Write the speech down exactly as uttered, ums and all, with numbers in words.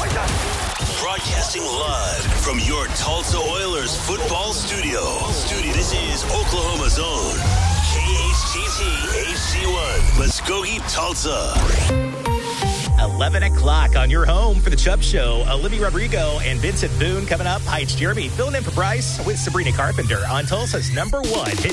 my God. Broadcasting live from your Tulsa Oilers football studio. Studio. This is Oklahoma's own K H T T H C one, Muskogee, Tulsa. eleven o'clock on your home for the Chubb Show. Olivia Rodrigo and Vincent Boone coming up. Hi, it's Jeremy filling in for Bryce with Sabrina Carpenter on Tulsa's number one hit